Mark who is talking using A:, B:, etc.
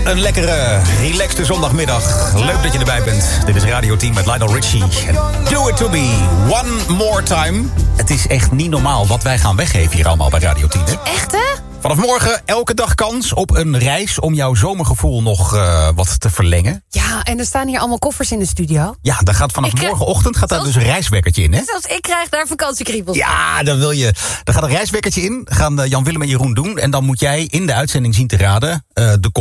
A: Een lekkere, relaxte zondagmiddag. Leuk dat je erbij bent. Dit is Radio 10 met Lionel Richie. Do it to me, one more time. Het is echt niet normaal wat wij gaan weggeven hier allemaal bij Radio 10. Hè?
B: Echt, hè?
A: Vanaf morgen elke dag kans op een reis om jouw zomergevoel nog wat te verlengen.
B: Ja, en er staan hier allemaal koffers in de studio.
A: Ja, daar gaat vanaf morgenochtend gaat daar dus een reiswekkertje in, hè?
B: Zelfs ik krijg daar vakantiekriebels.
A: Ja, dan wil je. Er gaat een reiswekkertje in. Gaan Jan Willem en Jeroen doen. En dan moet jij in de uitzending zien te raden de